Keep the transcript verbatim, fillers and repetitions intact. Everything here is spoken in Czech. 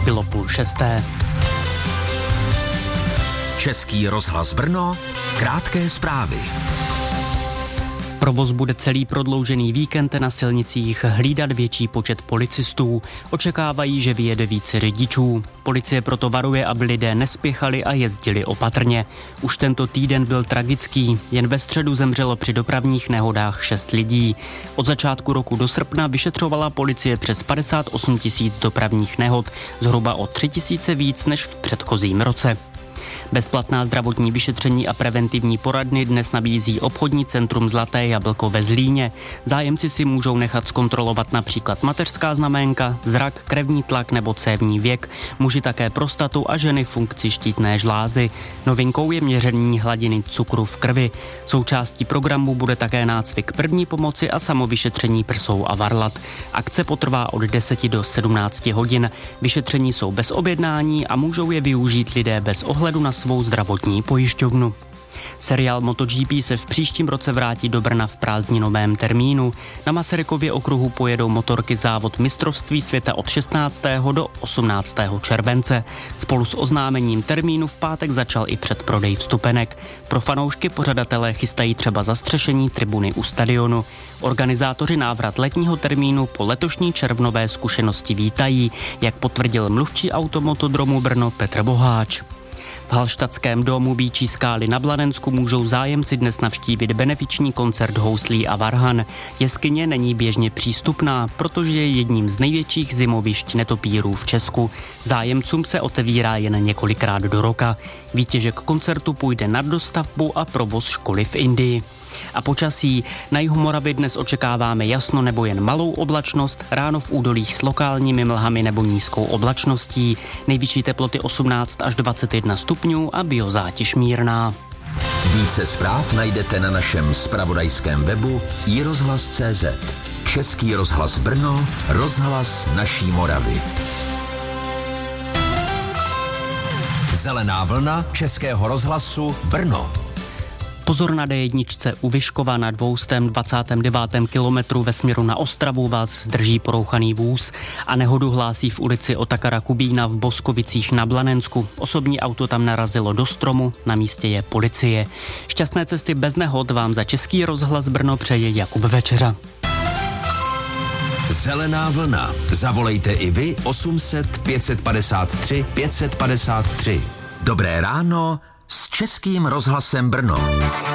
Bylo půl šesté. Český rozhlas Brno, krátké zprávy. Provoz bude celý prodloužený víkend na silnicích hlídat větší počet policistů. Očekávají, že vyjede více řidičů. Policie proto varuje, aby lidé nespěchali a jezdili opatrně. Už tento týden byl tragický. Jen ve středu zemřelo při dopravních nehodách šest lidí. Od začátku roku do srpna vyšetřovala policie přes padesát osm tisíc dopravních nehod, zhruba o tři tisíce víc než v předchozím roce. Bezplatná zdravotní vyšetření a preventivní poradny dnes nabízí obchodní centrum Zlaté jablko ve Zlíně. Zájemci si můžou nechat zkontrolovat například mateřská znaménka, zrak, krevní tlak nebo cévní věk, muži také prostatu a ženy funkci štítné žlázy. Novinkou je měření hladiny cukru v krvi. Součástí programu bude také nácvik první pomoci a samovyšetření prsou a varlat. Akce potrvá od deseti do sedmnácti hodin. Vyšetření jsou bez objednání a můžou je využít lidé bez ohledu na svou zdravotní pojišťovnu. Seriál MotoGP se v příštím roce vrátí do Brna v prázdninovém termínu. Na Masarykově okruhu pojedou motorky závod mistrovství světa od šestnáctého do osmnáctého července. Spolu s oznámením termínu v pátek začal i předprodej vstupenek. Pro fanoušky pořadatelé chystají třeba zastřešení tribuny u stadionu. Organizátoři návrat letního termínu po letošní červnové zkušenosti vítají, jak potvrdil mluvčí Automotodromu Brno Petr Boháč. V Hallštadtském domu Býčí skály na Blanensku můžou zájemci dnes navštívit benefiční koncert houslí a varhan. Jeskyně není běžně přístupná, protože je jedním z největších zimovišť netopýrů v Česku. Zájemcům se otevírá jen několikrát do roka. Výtěžek koncertu půjde na dostavbu a provoz školy v Indii. A počasí. Na jihu Moravy dnes očekáváme jasno nebo jen malou oblačnost, ráno v údolích s lokálními mlhami nebo nízkou oblačností. Nejvyšší teploty osmnáct až dvacet jedna stupňů a biozátěž mírná. Více zpráv najdete na našem zpravodajském webu i rozhlas tečka cé zet. Český rozhlas Brno, rozhlas naší Moravy. Zelená vlna Českého rozhlasu Brno. Pozor na dé jedna u Vyškova na dvoustém dvacátém devátém kilometru ve směru na Ostravu vás zdrží porouchaný vůz a nehodu hlásí v ulici Otakara Kubína v Boskovicích na Blanensku. Osobní auto tam narazilo do stromu, na místě je policie. Šťastné cesty bez nehod vám za Český rozhlas Brno přeje Jakub Večeřa. Zelená vlna. Zavolejte i vy osm set pět padesát tři pět padesát tři. Dobré ráno s Českým rozhlasem Brno.